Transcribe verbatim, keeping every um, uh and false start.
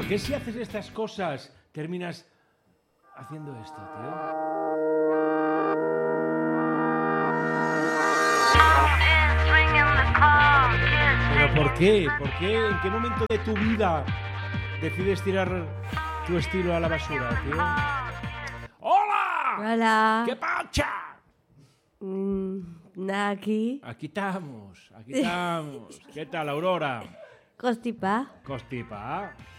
¿Por qué si haces estas cosas terminas haciendo esto, tío? ¿Pero por qué? ¿Por qué? ¿En qué momento de tu vida decides tirar tu estilo a la basura, tío? ¡Hola! Hola. ¿Qué pacha? Mm, nada, aquí. Aquí estamos, aquí estamos. ¿Qué tal, Aurora? Constipa. Constipa.